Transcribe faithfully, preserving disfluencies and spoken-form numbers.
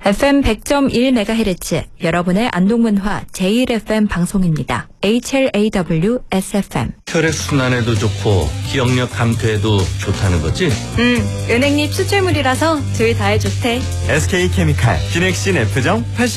에프엠 백 점 일 메가헤르츠 여러분의 안동문화 제일 에프엠 방송입니다. 에이치엘에이더블유-에스에프엠. 혈액순환에도 좋고 기억력 감퇴에도 좋다는 거지? 음, 은행잎 추출물이라서 둘 다에 좋대. 에스케이케미칼, 기넥신 F점 팔십